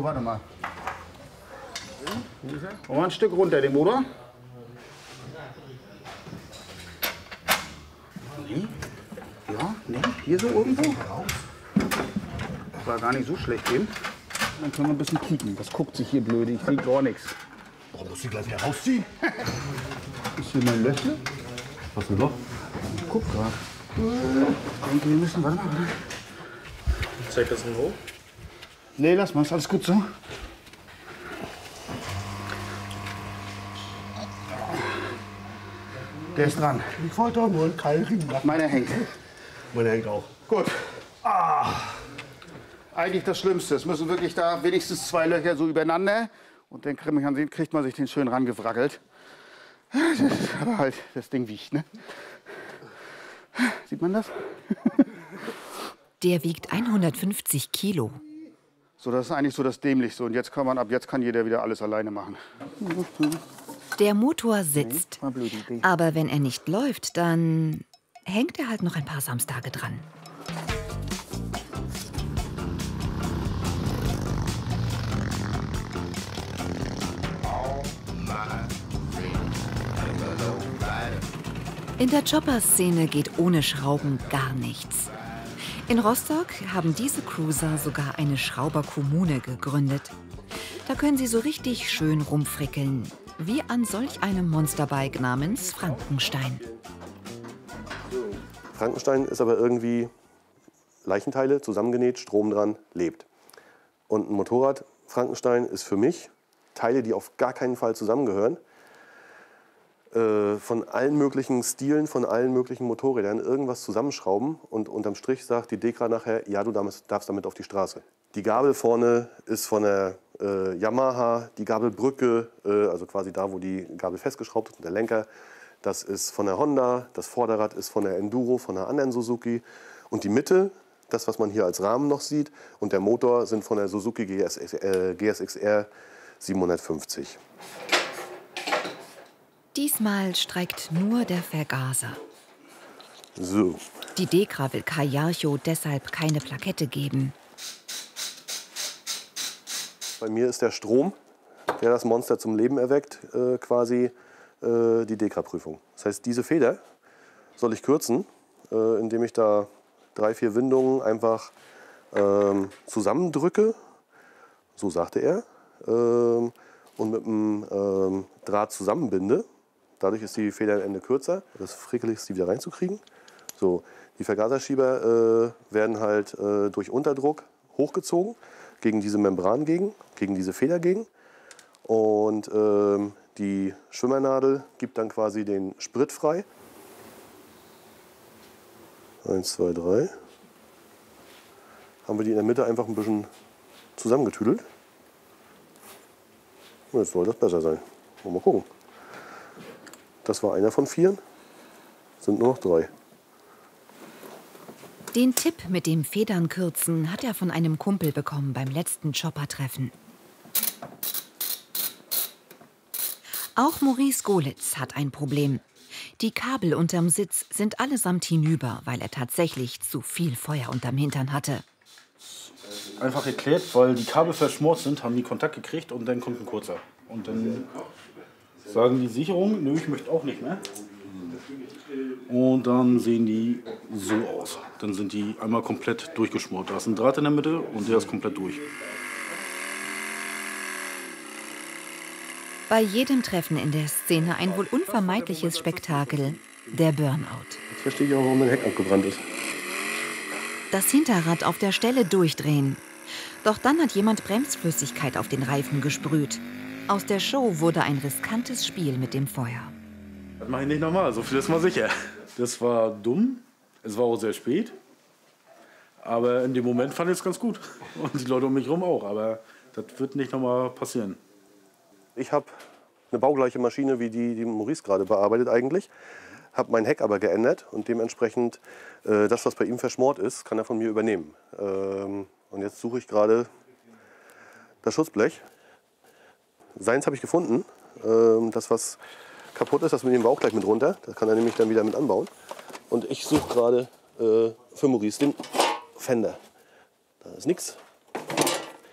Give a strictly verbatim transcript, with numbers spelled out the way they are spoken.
warte mal. Wollen wir ein Stück runter, den Motor? Nee. Ja, nee, hier so irgendwo. War gar nicht so schlecht eben. Dann können wir ein bisschen kicken. Das guckt sich hier blöd, ich sehe gar nichts. Warum musst du gleich wieder rausziehen? Ist hier mein Löffel? Was denn noch? Guck gerade. Ich denke, wir müssen, warte mal, warte. Zeig das mal hoch. Nee, lass mal, ist alles gut so. Der ist dran. Ich wollte doch nur einen Keilring machen. Meiner hängt. Meiner hängt auch. Gut. Ah. Eigentlich das Schlimmste. Es müssen wirklich da wenigstens zwei Löcher so übereinander. Und dann kriegt man, kriegt man sich den schön rangewrackelt. Aber halt, das Ding wiegt, ne? Sieht man das? Der wiegt hundertfünfzig Kilo. So, das ist eigentlich so das Dämlichste. Und jetzt kann man, ab jetzt kann jeder wieder alles alleine machen. Der Motor sitzt. Aber wenn er nicht läuft, dann hängt er halt noch ein paar Samstage dran. In der Chopper-Szene geht ohne Schrauben gar nichts. In Rostock haben diese Cruiser sogar eine Schrauberkommune gegründet. Da können sie so richtig schön rumfrickeln, wie an solch einem Monsterbike namens Frankenstein. Frankenstein ist aber irgendwie Leichenteile, zusammengenäht, Strom dran, lebt. Und ein Motorrad Frankenstein ist für mich Teile, die auf gar keinen Fall zusammengehören. Äh, von allen möglichen Stilen, von allen möglichen Motorrädern irgendwas zusammenschrauben und unterm Strich sagt die Dekra nachher, ja, du darfst damit auf die Straße. Die Gabel vorne ist von der äh, Yamaha, die Gabelbrücke, äh, also quasi da, wo die Gabel festgeschraubt ist und der Lenker, das ist von der Honda, das Vorderrad ist von der Enduro, von einer anderen Suzuki und die Mitte, das, was man hier als Rahmen noch sieht, und der Motor sind von der Suzuki G S X R siebenhundertfünfzig. Diesmal streikt nur der Vergaser. So. Die Dekra will Kai Jarchow deshalb keine Plakette geben. Bei mir ist der Strom, der das Monster zum Leben erweckt, äh, quasi äh, die Dekra-Prüfung. Das heißt, diese Feder soll ich kürzen, äh, indem ich da drei, vier Windungen einfach ähm, zusammendrücke, so sagte er, ähm, und mit dem ähm, Draht zusammenbinde. Dadurch ist die Feder am Ende kürzer. Das frickelig ist, die wieder reinzukriegen. So, die Vergaserschieber äh, werden halt äh, durch Unterdruck hochgezogen, gegen diese Membran gegen, gegen diese Feder gegen. Und ähm, die Schwimmernadel gibt dann quasi den Sprit frei. Eins, zwei, drei. Haben wir die in der Mitte einfach ein bisschen zusammengetüdelt. Und jetzt soll das besser sein. Mal gucken. Das war einer von vier. Sind nur noch drei. Den Tipp mit dem Federn kürzen hat er von einem Kumpel bekommen beim letzten Chopper-Treffen. Auch Maurice Golitz hat ein Problem. Die Kabel unterm Sitz sind allesamt hinüber, weil er tatsächlich zu viel Feuer unterm Hintern hatte. Einfach erklärt, weil die Kabel verschmort sind, haben die Kontakt gekriegt und dann kommt ein kurzer. Und dann sagen die Sicherungen, nö, ich möchte auch nicht mehr. Und dann sehen die so aus. Dann sind die einmal komplett durchgeschmort. Da ist ein Draht in der Mitte und der ist komplett durch. Bei jedem Treffen in der Szene ein wohl unvermeidliches Spektakel, der Burnout. Jetzt verstehe ich auch, warum mein Heck abgebrannt ist. Das Hinterrad auf der Stelle durchdrehen. Doch dann hat jemand Bremsflüssigkeit auf den Reifen gesprüht. Aus der Show wurde ein riskantes Spiel mit dem Feuer. Das mache ich nicht nochmal, so viel ist mal sicher. Das war dumm, es war auch sehr spät. Aber in dem Moment fand ich es ganz gut. Und die Leute um mich herum auch. Aber das wird nicht nochmal passieren. Ich habe eine baugleiche Maschine wie die, die Maurice gerade bearbeitet eigentlich. Habe mein Heck aber geändert und dementsprechend äh, das, was bei ihm verschmort ist, kann er von mir übernehmen. Ähm, und jetzt suche ich gerade das Schutzblech. Seins habe ich gefunden. Ähm, das, was kaputt ist, das nehmen wir auch gleich mit runter. Das kann er nämlich dann wieder mit anbauen. Und ich suche gerade äh, für Maurice den Fender. Da ist nichts.